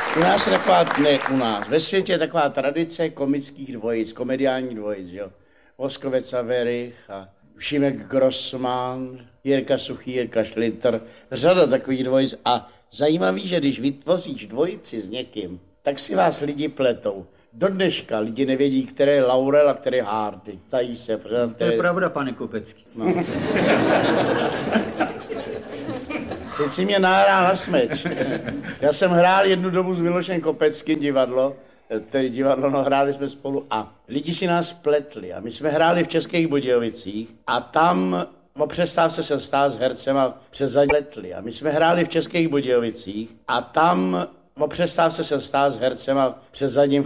U nás je taková, ne u nás, ve světě je taková tradice komických dvojic, komediálních dvojic, jo. Voskovec a Werich a Šimek Grossman, Jirka Suchý, Jirka Šlitr, řada takových dvojic. A zajímavý, že když vytvoříš dvojici s někým, tak si vás lidi pletou. Do dneška lidi nevědí, které je Laurel a které je Hardy. Tají se. Které... To je pravda, pane Kopecký. No. Teď si mě nahrál na smeč. Já jsem hrál jednu dobu s Milošem Kopeckým divadlo, tedy divadlo, no hráli jsme spolu a lidi si nás pletli a my jsme hráli v Českých Budějovicích a tam o přestávce jsem stál s hercem a přes zadní pletli a my jsme hráli v Českých Budějovicích a tam o přestávce jsem stál s hercem a před zadním